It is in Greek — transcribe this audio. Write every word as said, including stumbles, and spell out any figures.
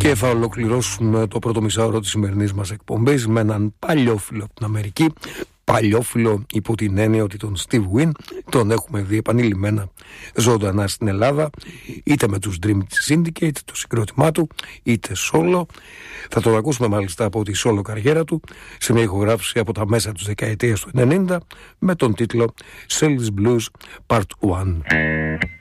Και θα ολοκληρώσουμε το πρώτο μισάωρο της σημερινής μας εκπομπής με έναν παλιόφιλο από την Αμερική. Παλιόφιλο υπό την έννοια ότι τον Steve Wynn τον έχουμε δει επανειλημμένα ζωντανά στην Ελλάδα, είτε με τους Dream Syndicate, το συγκρότημά του, είτε solo. Θα τον ακούσουμε μάλιστα από τη solo καριέρα του σε μια ηχογράφηση από τα μέσα της δεκαετίας του ενενήντα με τον τίτλο Sell This Blues Part one.